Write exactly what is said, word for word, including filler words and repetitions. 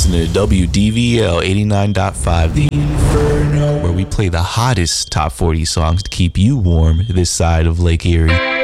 listening to W D V L eighty-nine point five, The Inferno, where we play the hottest top forty songs to keep you warm this side of Lake Erie.